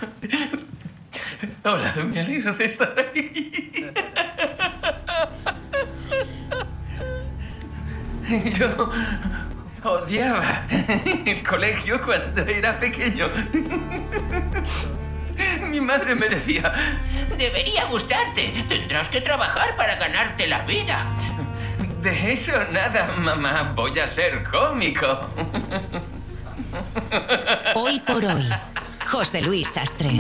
Hola, me alegro de estar aquí. Yo odiaba el colegio cuando era pequeño. Mi madre me decía: debería gustarte. Tendrás que trabajar para ganarte la vida. De eso nada, mamá. Voy a ser cómico. Hoy por hoy, José Luis Sastre.